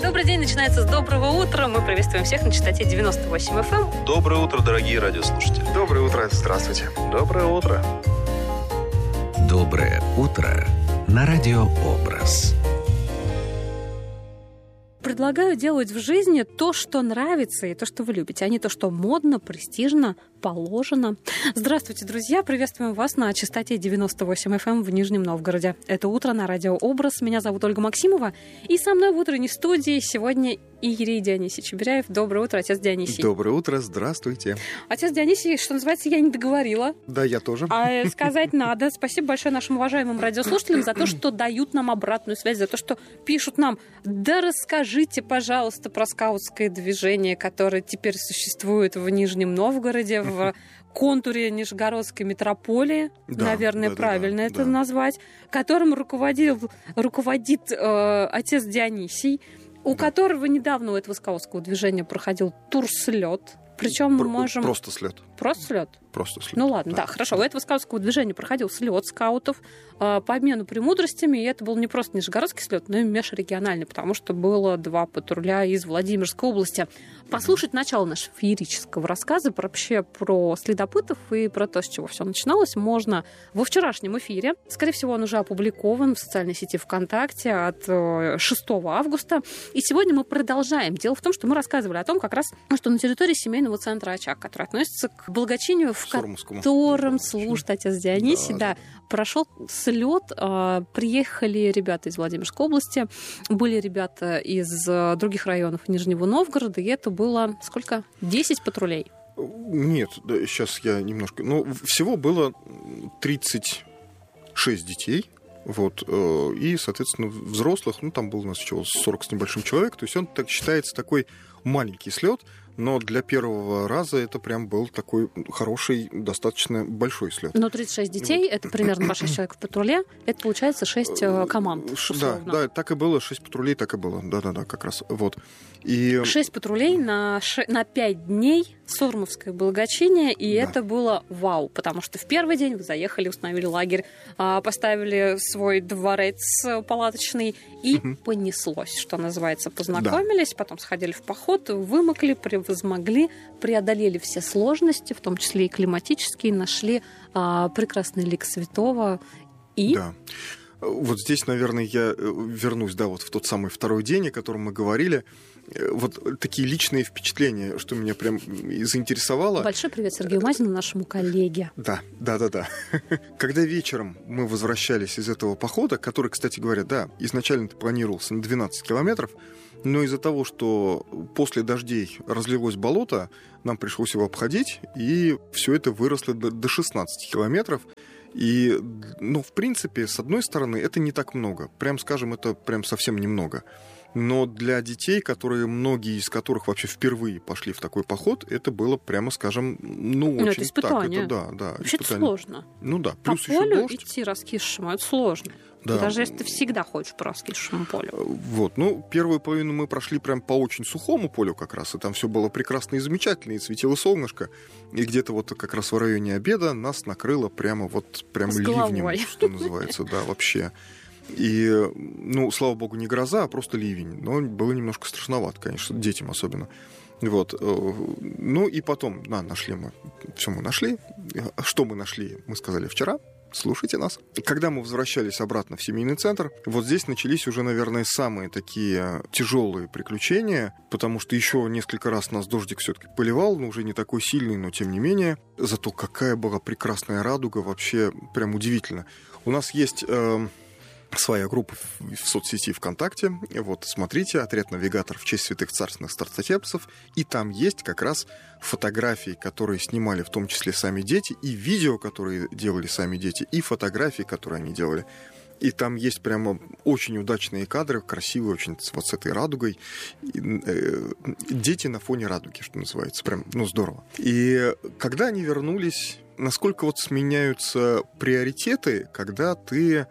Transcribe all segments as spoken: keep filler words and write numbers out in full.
Добрый день начинается с доброго утра. Мы приветствуем всех на частоте девяносто восемь эф эм. Доброе утро, дорогие радиослушатели. Доброе утро, здравствуйте. Доброе утро. Доброе утро на Радио Образ. Предлагаю делать в жизни то, что нравится и то, что вы любите, а не то, что модно, престижно, положено. Здравствуйте, друзья! Приветствуем вас на частоте девяносто восемь эф эм в Нижнем Новгороде. Это утро на Радио Образ. Меня зовут Ольга Максимова. И со мной в утренней студии сегодня Иерей Дионисий Чебиряев. Доброе утро, отец Дионисий. Доброе утро, здравствуйте. Отец Дионисий, что называется, я не договорила. Да, я тоже. А сказать надо. Спасибо большое нашим уважаемым радиослушателям за то, что дают нам обратную связь, за то, что пишут нам: да расскажите, пожалуйста, про скаутское движение, которое теперь существует в Нижнем Новгороде, в контуре Нижегородской метрополии, да, наверное, да, правильно да, это да. назвать, которым руководил, руководит э, отец Дионисий, у да. которого недавно у этого скаутского движения проходил турслет. Причем мы можем... Просто слет. Просто слет? Просто слет. Ну ладно, да, да хорошо. У этого скаутского движения проходил слет скаутов э, по обмену премудростями, и это был не просто нижегородский слет, но и межрегиональный, потому что было два патруля из Владимирской области. Послушать начало нашего феерического рассказа вообще про следопытов и про то, с чего все начиналось, можно во вчерашнем эфире. Скорее всего, он уже опубликован в социальной сети ВКонтакте от шестого августа. И сегодня мы продолжаем. Дело в том, что мы рассказывали о том, как раз, что на территории семейного центра «Очаг», который относится к благочинию, в Сурмскому. котором служит отец Дионисий, да, да, да. прошел слет. Приехали ребята из Владимирской области, были ребята из других районов Нижнего Новгорода, и это было сколько? десять патрулей? Нет, да, сейчас я немножко... Ну, всего было тридцать шесть детей. Вот, и, соответственно, взрослых, ну, там было у нас всего сорок с небольшим человек, то есть он так считается такой маленький слет, но для первого раза это прям был такой хороший, достаточно большой слет. Но тридцать шесть детей, вот. Это примерно по шесть человек в патруле, это получается шесть команд. Да, да, так и было, шесть патрулей, так и было, да-да-да, как раз, вот. И... шесть патрулей на, ш... на пять дней сурмовское благочиние, и да. это было вау, потому что в первый день вы заехали, установили лагерь, поставили свой дворец палаточный, и угу. понеслось, что называется, познакомились, да. потом сходили в поход, вымокли, превозмогли, преодолели все сложности, в том числе и климатические, нашли а, прекрасный лик святого и... Да. Вот здесь, наверное, я вернусь, да, вот в тот самый второй день, о котором мы говорили. Вот такие личные впечатления, что меня прям заинтересовало. Большой привет Сергею Мазину, нашему коллеге. Да, да, да, да. Когда вечером мы возвращались из этого похода, который, кстати говоря, да, изначально планировался на двенадцать километров, но из-за того, что после дождей разлилось болото, нам пришлось его обходить, и все это выросло до, до шестнадцати километров. И, ну, в принципе, с одной стороны, это не так много. Прям скажем, это прям совсем немного. Но для детей, которые, многие из которых вообще впервые пошли в такой поход, это было, прямо скажем, ну, ну очень это испытание. так. Это, да, да, вообще это сложно. Ну да, плюс по полю еще дождь. Идти раскисшему, это сложно. Да. Даже если ты всегда ходишь по раскисшему полю. Вот, ну, первую половину мы прошли прям по очень сухому полю как раз, и там все было прекрасно и замечательно, и светило солнышко, и где-то вот как раз в районе обеда нас накрыло прямо вот прям ливнем, что называется, да, вообще. И, ну, слава богу, не гроза, а просто ливень, но было немножко страшновато, конечно, детям особенно. Вот, ну и потом, да, нашли мы, все мы нашли, что мы нашли, мы сказали вчера. Слушайте нас. Когда мы возвращались обратно в семейный центр, вот здесь начались уже, наверное, самые такие тяжелые приключения, потому что еще несколько раз нас дождик все-таки поливал, но уже не такой сильный, но тем не менее. Зато какая была прекрасная радуга, вообще прям удивительно. У нас есть... Э- своя группа в соцсети ВКонтакте. Вот, смотрите, отряд «Навигатор» в честь святых царственных старцотепцев. И там есть как раз фотографии, которые снимали в том числе сами дети, и видео, которые делали сами дети, и фотографии, которые они делали. И там есть прямо очень удачные кадры, красивые очень, вот с этой радугой. И, э, дети на фоне радуги, что называется. Прям, ну, здорово. И когда они вернулись, насколько вот сменяются приоритеты, когда ты...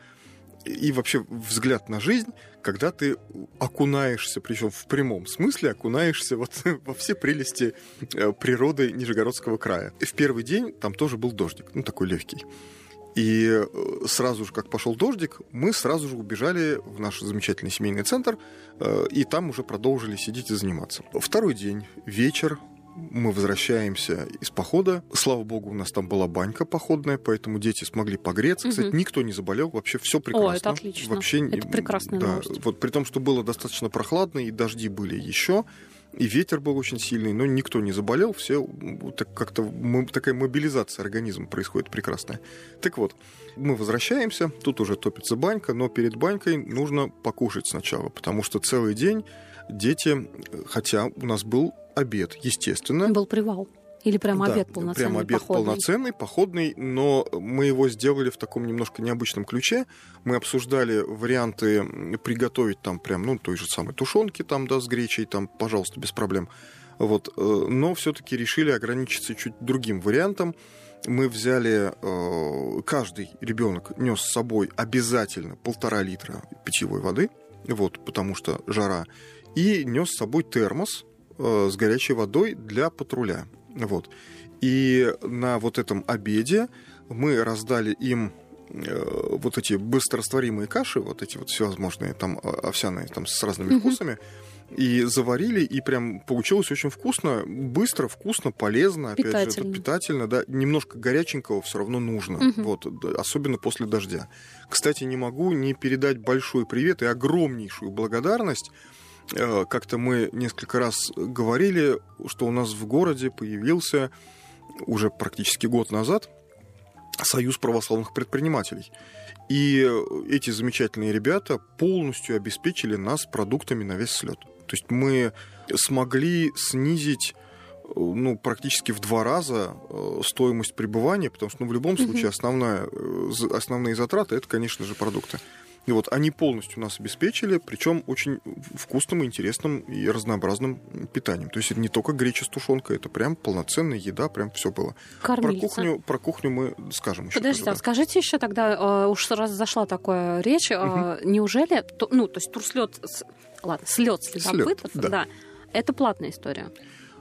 И вообще взгляд на жизнь, когда ты окунаешься, причем в прямом смысле, окунаешься вот во все прелести природы Нижегородского края. И в первый день там тоже был дождик, ну такой легкий. И сразу же, как пошел дождик, мы сразу же убежали в наш замечательный семейный центр, и там уже продолжили сидеть и заниматься. Второй день, вечер, мы возвращаемся из похода. Слава богу, у нас там была банька походная, поэтому дети смогли погреться. Угу. Кстати, никто не заболел, вообще все прекрасно. О, это отлично. Вообще, это прекрасная да, новость. Вот при том, что было достаточно прохладно, и дожди были еще, и ветер был очень сильный, но никто не заболел, все так как-то мы, такая мобилизация организма происходит прекрасная. Так вот, мы возвращаемся, тут уже топится банька, но перед банькой нужно покушать сначала, потому что целый день дети, хотя у нас был обед, естественно. Был привал. Или прямо да, обед полноценный, прямо обед походный. полноценный, походный, но мы его сделали в таком немножко необычном ключе. Мы обсуждали варианты приготовить там прям, ну, той же самой тушенки там, да, с гречей, там, пожалуйста, без проблем. Вот. Но все-таки решили ограничиться чуть другим вариантом. Мы взяли, каждый ребенок нес с собой обязательно полтора литра питьевой воды, вот, потому что жара, и нес с собой термос с горячей водой для патруля. Вот. И на вот этом обеде мы раздали им э, вот эти быстрорастворимые каши, вот эти вот всевозможные там овсяные там с разными mm-hmm. вкусами, и заварили, и прям получилось очень вкусно, быстро, вкусно, полезно, опять же, это питательно, да, немножко горяченького все равно нужно, mm-hmm. вот, особенно после дождя. Кстати, не могу не передать большой привет и огромнейшую благодарность. Как-то мы несколько раз говорили, что у нас в городе появился уже практически год назад Союз православных предпринимателей. И эти замечательные ребята полностью обеспечили нас продуктами на весь слет. То есть мы смогли снизить, ну, практически в два раза стоимость пребывания, потому что, ну, в любом случае основная, основные затраты — это, конечно же, продукты. И вот они полностью нас обеспечили, причем очень вкусным, интересным и разнообразным питанием. То есть это не только греча с тушенкой, это прям полноценная еда, прям все было. Про кухню, про кухню мы скажем еще. Подождите, тоже, а да. Скажите еще тогда, уж раз зашла такая речь, угу. неужели, ну, то есть турслет, ладно, слет следопытов, да. да, это платная история?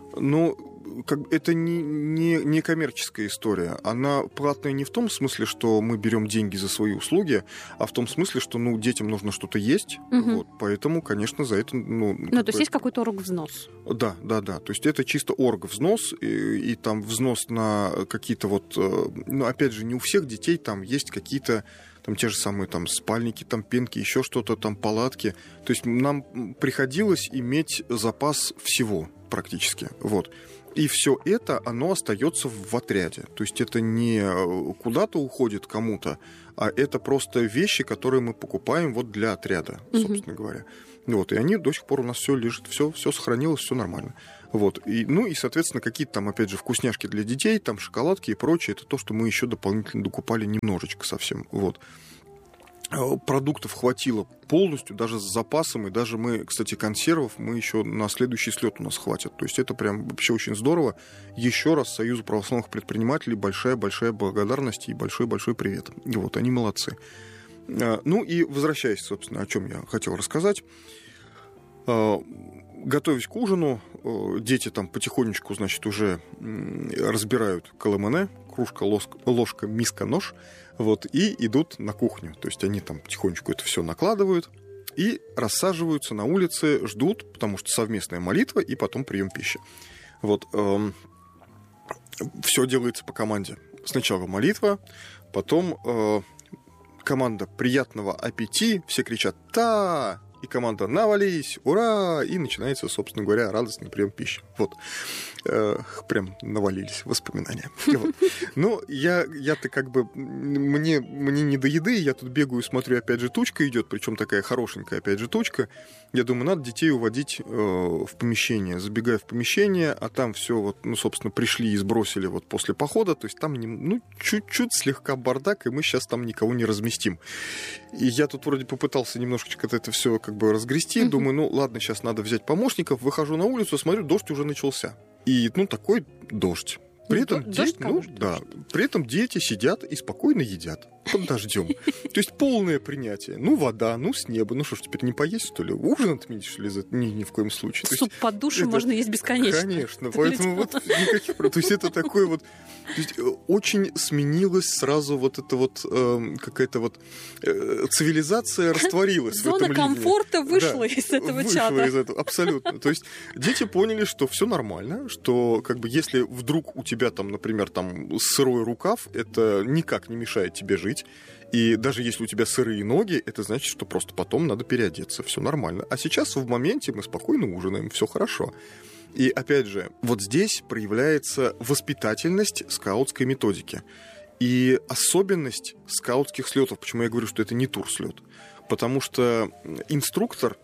Ну, как, это не, не, не коммерческая история. Она платная не в том смысле, что мы берем деньги за свои услуги, а в том смысле, что, ну, детям нужно что-то есть, угу. вот, поэтому, конечно, за это... Ну, ну то бы... есть есть какой-то оргвзнос? Да, да, да. То есть это чисто оргвзнос, и, и там взнос на какие-то вот... Ну, опять же, не у всех детей там есть какие-то там те же самые там спальники, там пенки, еще что-то, там палатки. То есть нам приходилось иметь запас всего практически, вот. И все это, оно остается в отряде. То есть это не куда-то уходит кому-то, а это просто вещи, которые мы покупаем вот для отряда, собственно mm-hmm. говоря. Вот. И они до сих пор у нас все лежит, все, все сохранилось, все нормально. Вот. И, ну и, соответственно, какие-то там, опять же, вкусняшки для детей, там шоколадки и прочее, это то, что мы еще дополнительно докупали немножечко совсем. Вот. Продуктов хватило полностью, даже с запасом, и даже мы, кстати, консервов мы еще на следующий слет у нас хватит. То есть это прям вообще очень здорово. Еще раз Союзу православных предпринимателей большая-большая благодарность и большой-большой привет. И вот, они молодцы. Ну и возвращаясь, собственно, о чем я хотел рассказать. Готовясь к ужину, дети там потихонечку, значит, уже разбирают каламане, кружка, ложка, ложка, миска, нож, вот, и идут на кухню. То есть они там потихонечку это все накладывают и рассаживаются на улице, ждут, потому что совместная молитва и потом прием пищи. Вот, эм, все делается по команде. Сначала молитва, потом э, команда «приятного аппетита», все кричат «та!», и команда «навались! Ура!» И начинается, собственно говоря, радостный прием пищи. Вот. Э, прям навалились воспоминания. Вот. Ну, я, я-то как бы... Мне, мне не до еды, я тут бегаю, смотрю, опять же, тучка идет, причем такая хорошенькая, опять же, тучка. Я думаю, надо детей уводить э, в помещение. Забегаю в помещение, а там все вот, ну, собственно, пришли и сбросили вот после похода, то есть там, ну, чуть-чуть слегка бардак, и мы сейчас там никого не разместим. И я тут вроде попытался немножечко это все как бы разгрести, mm-hmm. думаю, ну, ладно, сейчас надо взять помощников, выхожу на улицу, смотрю, дождь уже начался. И, ну, такой дождь. При этом, дождь, дети, ну, да, при этом дети сидят и спокойно едят. под дождем. То есть полное принятие. Ну, вода, ну, с неба. Ну что ж, теперь не поесть, что ли? Ужин отменить, что ли? Ни, ни в коем случае. Суп под душем можно есть бесконечно. Конечно. Поэтому вот никаких... То есть это такое вот... То есть очень сменилась сразу вот эта вот э, какая-то вот э, цивилизация растворилась в этом ливне. Зона комфорта вышла да, из этого вышла чата. Из этого, абсолютно. То есть дети поняли, что все нормально, что как бы если вдруг у тебя там, например, там сырой рукав, это никак не мешает тебе жить. И даже если у тебя сырые ноги, это значит, что просто потом надо переодеться. Все нормально. А сейчас в моменте мы спокойно ужинаем, все хорошо. И опять же, вот здесь проявляется воспитательность скаутской методики. И особенность скаутских слетов. Почему я говорю, что это не турслет? Потому что инструктор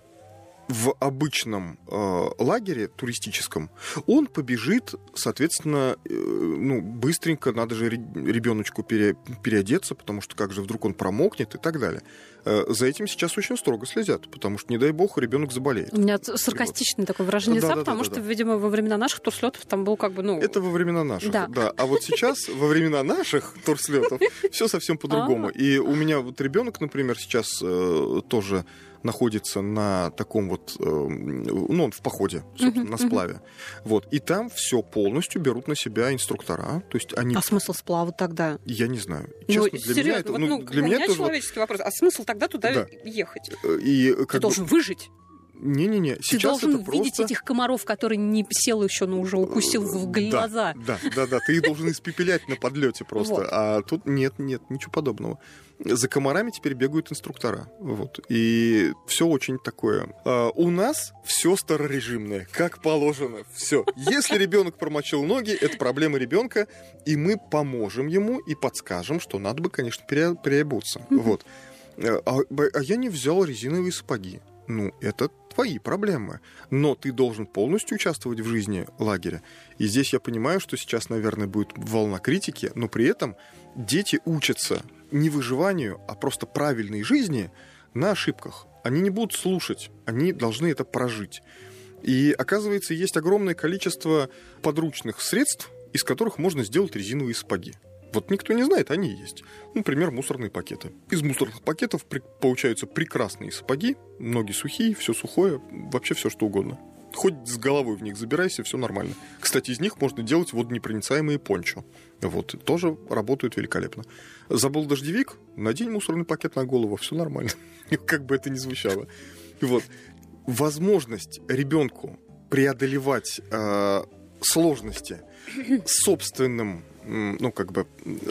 в обычном э, лагере туристическом, он побежит, соответственно, э, ну, быстренько, надо же ребеночку пере, переодеться, потому что как же вдруг он промокнет и так далее. Э, за этим сейчас очень строго следят, потому что, не дай бог, ребенок заболеет. У меня саркастичное вот. Такое выражение лица, да, да, потому да, да, что, да. видимо, во времена наших турслетов там был как бы, ну... Это во времена наших, да. да. А вот сейчас, во времена наших турслетов, все совсем по-другому. И у меня вот ребенок, например, сейчас тоже находится на таком вот, ну, он в походе, собственно, uh-huh, на сплаве. Uh-huh. Вот. И там все полностью берут на себя инструктора. То есть они... А смысл сплава тогда? Я не знаю. Честно, ну, для серьезно, меня это... Вот, ну, ну, для у меня меня тоже человеческий вот... вопрос. А смысл тогда туда да. ехать? И, Ты как должен бы... выжить. Не-не-не, сейчас ты должен это видеть просто... этих комаров, которые не сел еще, но уже укусил в глаза. Да, да, да, да. Ты их должен испепелять на подлете просто. Вот. А тут нет, нет, ничего подобного. За комарами теперь бегают инструктора. Вот. И все очень такое. А у нас все старорежимное, как положено. Все. Если ребенок промочил ноги, это проблема ребенка, и мы поможем ему и подскажем, что надо бы, конечно, пере... переобуться. Mm-hmm. Вот. А, а я не взял резиновые сапоги. Ну, это твои проблемы. Но ты должен полностью участвовать в жизни лагеря. И здесь я понимаю, что сейчас, наверное, будет волна критики, но при этом дети учатся не выживанию, а просто правильной жизни на ошибках. Они не будут слушать, они должны это прожить. И, оказывается, есть огромное количество подручных средств, из которых можно сделать резиновые сапоги. Вот никто не знает, они есть. Например, мусорные пакеты. Из мусорных пакетов при... получаются прекрасные сапоги, ноги сухие, все сухое, вообще все что угодно. Хоть с головой в них забирайся, все нормально. Кстати, из них можно делать водонепроницаемые пончо. Вот, тоже работают великолепно. Забыл дождевик, надень мусорный пакет на голову, все нормально. Как бы это ни звучало. Вот. Возможность ребенку преодолевать э, сложности собственным, ну, как бы,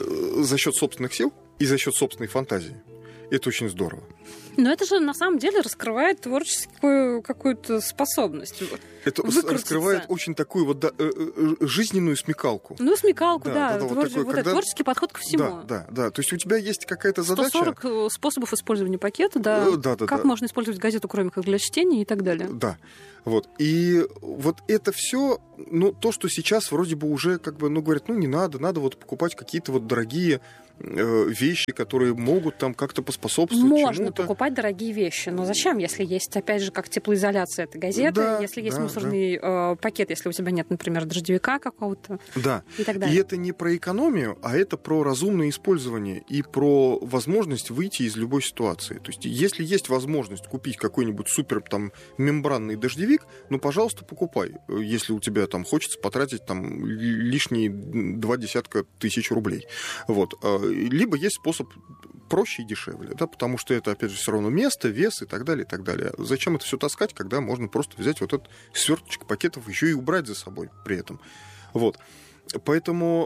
за счет собственных сил и за счет собственной фантазии. Это очень здорово. Но это же на самом деле раскрывает творческую какую-то способность. Это раскрывает очень такую вот да, жизненную смекалку. Ну, смекалку, да. да, да, да твор... вот такой, вот когда... творческий подход ко всему. Да, да, да. То есть у тебя есть какая-то задача... сто сорок способов использования пакета, да. да, да как да. можно использовать газету, кроме как для чтения и так далее. Да. Вот. И вот это все, ну, то, что сейчас вроде бы уже, как бы, ну, говорят, ну, не надо, надо вот покупать какие-то вот дорогие э, вещи, которые могут там как-то поспособствовать Можно чему-то. покупать дорогие вещи, но зачем, если есть, опять же, как теплоизоляция этой газеты, да, если есть да, мусорный да. э, пакет, если у тебя нет, например, дождевика какого-то да. и так далее. И это не про экономию, а это про разумное использование и про возможность выйти из любой ситуации. То есть, если есть возможность купить какой-нибудь супер там мембранный дождевик, ну, пожалуйста, покупай, если у тебя там хочется потратить там лишние два десятка тысяч рублей. Вот. Либо есть способ проще и дешевле, да, потому что это, опять же, все равно место, вес и так далее, и так далее. Зачем это все таскать, когда можно просто взять вот этот сверточек пакетов еще и убрать за собой при этом. Вот. Поэтому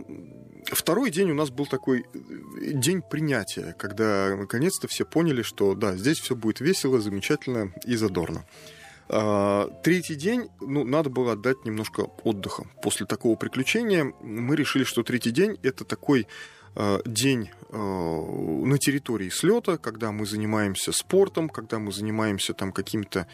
э, второй день у нас был такой день принятия, когда наконец-то все поняли, что да, здесь все будет весело, замечательно и задорно. А, третий день, ну, надо было отдать немножко отдыха. После такого приключения мы решили, что третий день — это такой э, день э, на территории слета, когда мы занимаемся спортом, когда мы занимаемся там какими-то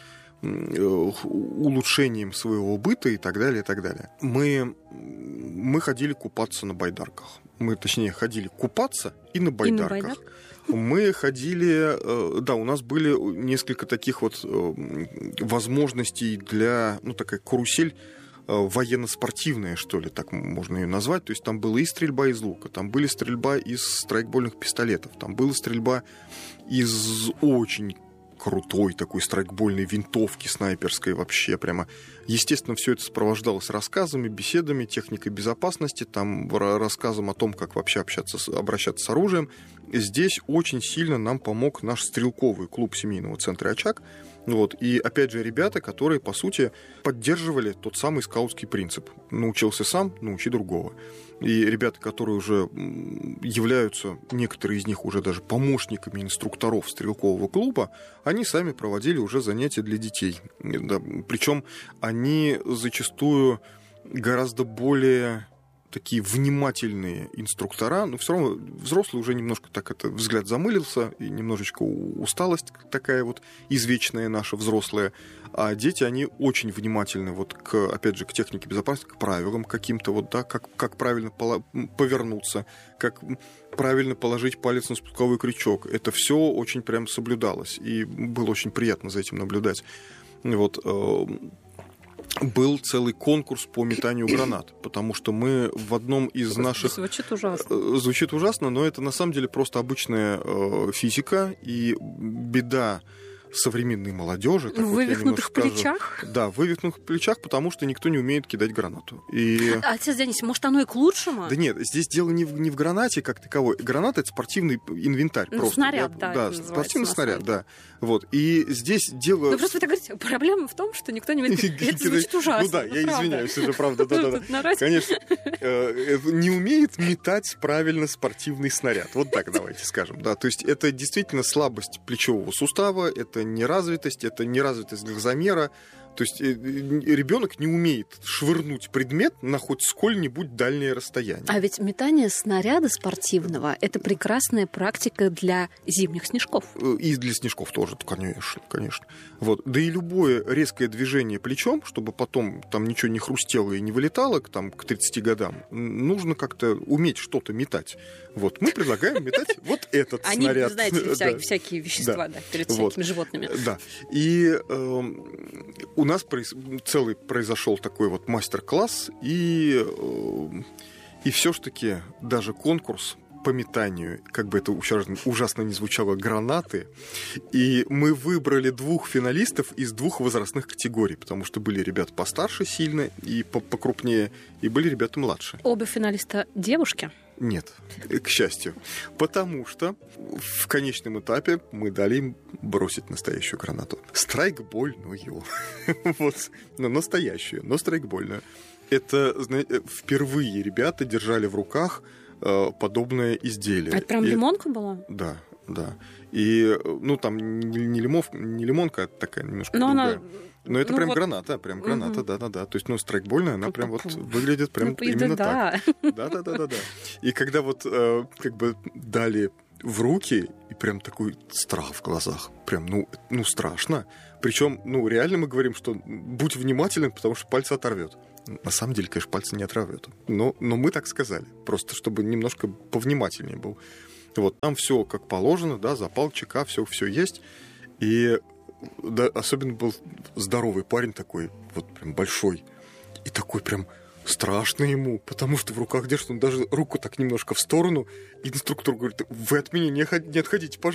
улучшением своего быта и так далее, и так далее. Мы, мы ходили купаться на байдарках. Мы, точнее, ходили купаться и на байдарках. И на байдарках? Мы ходили... Да, у нас были несколько таких вот возможностей для... Ну, такая карусель военно-спортивная, что ли, так можно ее назвать. То есть там была и стрельба из лука, там были стрельба из страйкбольных пистолетов, там была стрельба из очень крутой такой страйкбольной винтовки снайперской вообще прямо. Естественно, все это сопровождалось рассказами, беседами, техникой безопасности, там рассказом о том, как вообще общаться, обращаться с оружием. Здесь очень сильно нам помог наш стрелковый клуб семейного центра «Очаг». Вот. И, опять же, ребята, которые, по сути, поддерживали тот самый скаутский принцип. Научился сам, научи другого. И ребята, которые уже являются, некоторые из них уже даже помощниками инструкторов стрелкового клуба, они сами проводили уже занятия для детей. Да, причем они зачастую гораздо более такие внимательные инструктора, но все равно взрослый уже немножко так это взгляд замылился, и немножечко усталость такая вот извечная наша взрослая, а дети, они очень внимательны вот к, опять же, к технике безопасности, к правилам каким-то, вот, да, как, как правильно повернуться, как правильно положить палец на спусковой крючок. Это все очень прям соблюдалось, и было очень приятно за этим наблюдать. Вот, был целый конкурс по метанию гранат, потому что мы в одном из наших... Звучит ужасно. Звучит ужасно, но это на самом деле просто обычная э, физика, и беда современной молодежи. В вывихнутых вот плечах? Да, в вывихнутых плечах, потому что никто не умеет кидать гранату. И... А, отец Дионисий, может, оно и к лучшему? Да нет, здесь дело не в, не в гранате как таковой. Граната — это спортивный инвентарь. Ну, просто. снаряд, Я, да. Да, спортивный снаряд, да. Вот. И здесь дело... Ну, просто вы так говорите, проблема в том, что никто не умеет кидать. Это звучит ужасно. Ну да, я извиняюсь, это правда, да-да-да. Конечно, не умеет метать правильно спортивный снаряд. Вот так давайте скажем. Да, то есть это действительно слабость плечевого сустава, это неразвитость, это неразвитость глазомера. То есть ребенок не умеет швырнуть предмет на хоть сколь-нибудь дальнее расстояние. А ведь метание снаряда спортивного — это прекрасная практика для зимних снежков. И для снежков тоже, конечно, конечно. Вот. Да и любое резкое движение плечом, чтобы потом там ничего не хрустело и не вылетало там, к тридцати годам, нужно как-то уметь что-то метать. Вот. Мы предлагаем метать вот этот снаряд. Они, знаете, всякие вещества перед всякими животными. Да. И у нас целый произошел такой вот мастер-класс, и, и все-таки даже конкурс по метанию, как бы это ужасно, ужасно не звучало, гранаты. И мы выбрали двух финалистов из двух возрастных категорий, потому что были ребята постарше сильно и покрупнее, и были ребята младше. Оба финалиста девушки? Нет, к счастью. Потому что в конечном этапе мы дали им бросить настоящую гранату. Страйкбольную. Вот. Но настоящую, но страйкбольную. Это, знаете, впервые ребята держали в руках подобное изделие. А это прям и... лимонка была? Да, да. И, ну, там не, лимов, не лимонка, а такая немножко Но другая. она... Но это ну прям вот... граната, прям граната, да-да-да. Угу. То есть, ну, страйкбольная, она прям вот выглядит прям ну, именно да. так. Да-да-да-да-да. И когда вот э, как бы дали в руки, и прям такой страх в глазах. Прям, ну, ну страшно. Причем, ну, реально мы говорим, что будь внимателен, потому что пальцы оторвет. На самом деле, конечно, пальцы не оторвет. Но, но мы так сказали. Просто чтобы немножко повнимательнее был. Вот, там все как положено, да, запал, чека, все, все есть. И да, особенно был здоровый парень такой, вот прям большой. И такой прям страшно ему, потому что в руках держит, он даже руку так немножко в сторону. И инструктор говорит: вы от меня не отходите, пожалуйста.